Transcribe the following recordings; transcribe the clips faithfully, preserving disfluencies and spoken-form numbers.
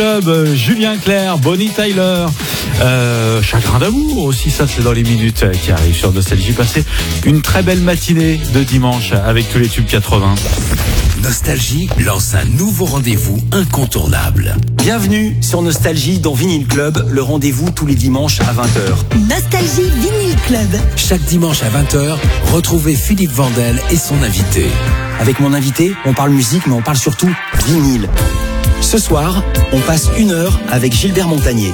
Club, euh, Julien Clerc, Bonnie Tyler, euh, Chagrin d'amour aussi, ça c'est dans les minutes qui arrivent sur Nostalgie. Passez une très belle matinée de dimanche avec tous les tubes quatre-vingts. Nostalgie lance un nouveau rendez-vous incontournable. Bienvenue sur Nostalgie dans Vinyl Club, le rendez-vous tous les dimanches à vingt heures. Nostalgie Vinyl Club. Chaque dimanche à vingt heures, retrouvez Philippe Vandel et son invité. Avec mon invité, on parle musique, mais on parle surtout vinyle. Ce soir, on passe une heure avec Gilbert Montagnier.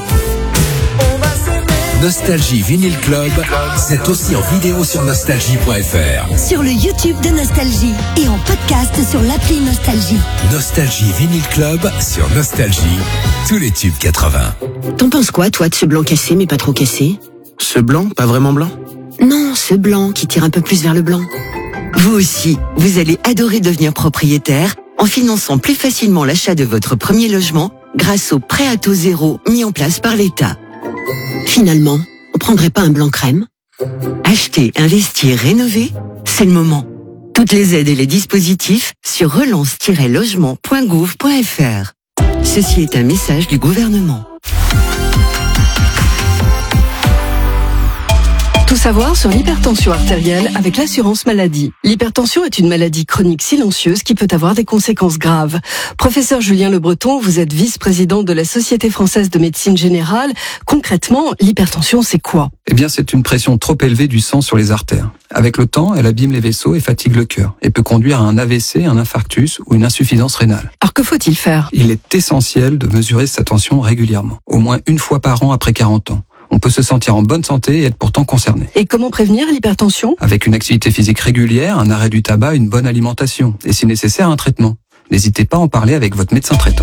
Nostalgie Vinyl Club, c'est aussi en vidéo sur nostalgie point f r. Sur le YouTube de Nostalgie et en podcast sur l'appli Nostalgie. Nostalgie Vinyl Club sur Nostalgie, tous les tubes quatre-vingts. T'en penses quoi, toi, de ce blanc cassé, mais pas trop cassé? Ce blanc, pas vraiment blanc? Non, ce blanc qui tire un peu plus vers le blanc. Vous aussi, vous allez adorer devenir propriétaire en finançant plus facilement l'achat de votre premier logement grâce au prêt à taux zéro mis en place par l'État. Finalement, on prendrait pas un blanc crème? Acheter, investir, rénover, c'est le moment. Toutes les aides et les dispositifs sur relance tiret logement point gouv point f r. Ceci est un message du gouvernement. Tout savoir sur l'hypertension artérielle avec l'assurance maladie. L'hypertension est une maladie chronique silencieuse qui peut avoir des conséquences graves. Professeur Julien Le Breton, vous êtes vice-président de la Société française de médecine générale. Concrètement, l'hypertension, c'est quoi? Eh bien, c'est une pression trop élevée du sang sur les artères. Avec le temps, elle abîme les vaisseaux et fatigue le cœur et peut conduire à un A V C, un infarctus ou une insuffisance rénale. Alors que faut-il faire? Il est essentiel de mesurer sa tension régulièrement, au moins une fois par an après quarante ans. On peut se sentir en bonne santé et être pourtant concerné. Et comment prévenir l'hypertension? Avec une activité physique régulière, un arrêt du tabac, une bonne alimentation et si nécessaire un traitement. N'hésitez pas à en parler avec votre médecin traitant.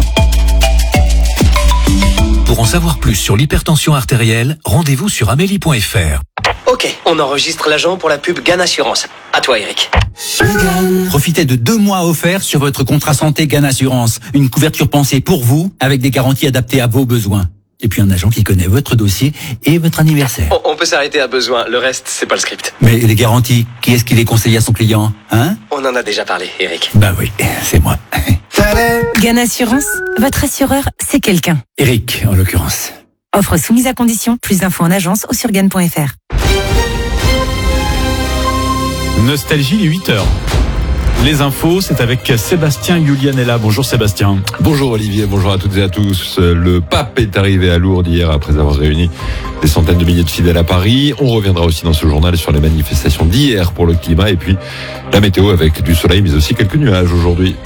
Pour en savoir plus sur l'hypertension artérielle, rendez-vous sur amélie point f r. Ok, on enregistre l'agent pour la pub Gann Assurance. À toi, Eric. Profitez de deux mois offerts sur votre contrat santé Gann Assurance. Une couverture pensée pour vous, avec des garanties adaptées à vos besoins. Et puis un agent qui connaît votre dossier et votre anniversaire. On, on peut s'arrêter à besoin, le reste, c'est pas le script. Mais les garanties, qui est-ce qui les conseille à son client, hein? On en a déjà parlé, Eric. Bah oui, c'est moi. Gann Assurance, votre assureur, c'est quelqu'un. Eric, en l'occurrence. Offre soumise à condition, plus d'infos en agence ou sur gann point f r. Nostalgie, les huit heures. Les infos, c'est avec Sébastien Julianella. Bonjour Sébastien. Bonjour Olivier, bonjour à toutes et à tous. Le pape est arrivé à Lourdes hier après avoir réuni des centaines de milliers de fidèles à Paris. On reviendra aussi dans ce journal sur les manifestations d'hier pour le climat et puis la météo avec du soleil mais aussi quelques nuages aujourd'hui.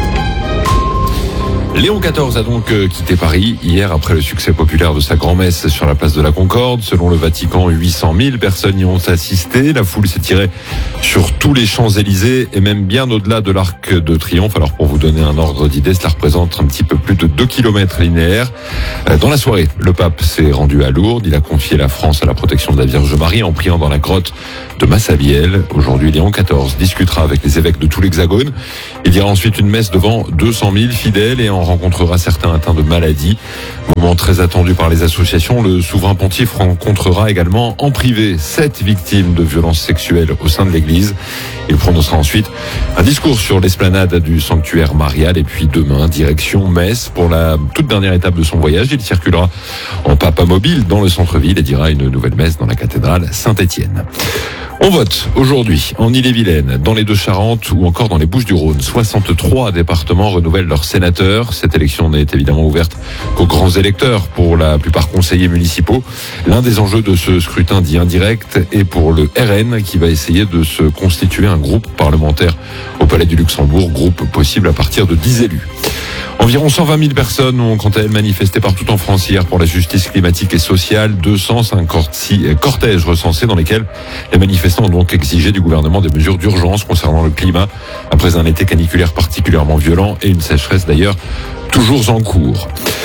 Léon quatorze a donc quitté Paris hier après le succès populaire de sa grand-messe sur la place de la Concorde. Selon le Vatican, huit cent mille personnes y ont assisté. La foule s'est tirée sur tous les Champs-Élysées et même bien au-delà de l'Arc de Triomphe. Alors pour vous donner un ordre d'idée, cela représente un petit peu plus de deux kilomètres linéaires. Dans la soirée, le pape s'est rendu à Lourdes. Il a confié la France à la protection de la Vierge Marie en priant dans la grotte de Massabielle. Aujourd'hui, Léon quatorze discutera avec les évêques de tout l'Hexagone. Il dira ensuite une messe devant deux cent mille fidèles et en rencontrera certains atteints de maladies. Moment très attendu par les associations, le souverain pontife rencontrera également en privé sept victimes de violences sexuelles au sein de l'église. Il prononcera ensuite un discours sur l'esplanade du sanctuaire marial et puis demain, direction Metz pour la toute dernière étape de son voyage. Il circulera en papa mobile dans le centre-ville et dira une nouvelle messe dans la cathédrale Saint-Étienne. On vote aujourd'hui en Ille-et-Vilaine, dans les Deux-Charentes ou encore dans les Bouches-du-Rhône. soixante-trois départements renouvellent leurs sénateurs. Cette élection n'est évidemment ouverte qu'aux grands électeurs, pour la plupart conseillers municipaux. L'un des enjeux de ce scrutin dit indirect est pour le R N qui va essayer de se constituer un groupe parlementaire au Palais du Luxembourg, groupe possible à partir de dix élus. Environ cent vingt mille personnes ont quant à elles manifesté partout en France hier pour la justice climatique et sociale. deux cent cinquante-six cortèges recensés dans lesquels les manifestants ont donc exigé du gouvernement des mesures d'urgence concernant le climat après un été caniculaire particulièrement violent et une sécheresse d'ailleurs toujours en cours.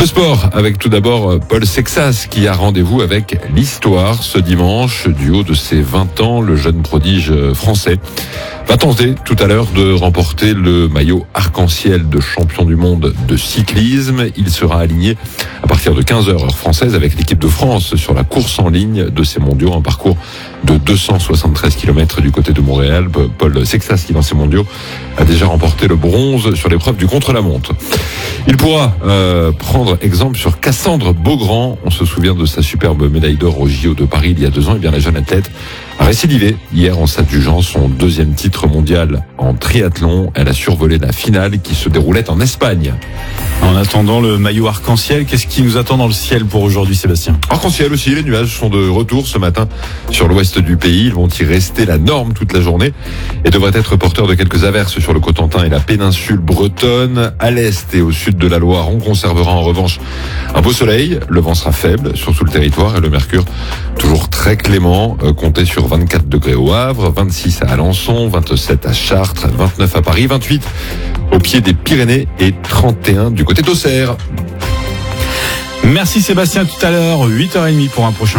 Le sport, avec tout d'abord Paul Sexas qui a rendez-vous avec l'histoire ce dimanche. Du haut de ses vingt ans, le jeune prodige français va tenter tout à l'heure de remporter le maillot arc-en-ciel de champion du monde de cyclisme. Il sera aligné à partir de quinze heures heure française avec l'équipe de France sur la course en ligne de ces mondiaux, un parcours de deux cent soixante-treize kilomètres du côté de Montréal. Paul Sexas, qui dans ces mondiaux a déjà remporté le bronze sur l'épreuve du contre-la-montre. Il pourra euh, prendre exemple sur Cassandre Beaugrand. On se souvient de sa superbe médaille d'or au J O de Paris il y a deux ans. Et bien la jeune athlète a récidivé hier en s'adjugeant son deuxième titre mondial en triathlon. Elle a survolé la finale qui se déroulait en Espagne. En attendant le maillot arc-en-ciel, qu'est-ce qui nous attend dans le ciel pour aujourd'hui, Sébastien? Arc-en-ciel aussi, les nuages sont de retour ce matin sur l'ouest du pays. Ils vont y rester la norme toute la journée et devraient être porteurs de quelques averses sur le Cotentin et la péninsule bretonne. À l'est et au sud de la Loire, on conservera en revanche un beau soleil. Le vent sera faible sur tout le territoire et le mercure toujours très clément. Euh, comptez sur vingt-quatre degrés au Havre, vingt-six à Alençon, vingt-sept à Chartres, vingt-neuf à Paris, vingt-huit au pied des Pyrénées et trente et un du côté d'Auxerre. Merci Sébastien, tout à l'heure, huit heures trente pour un prochain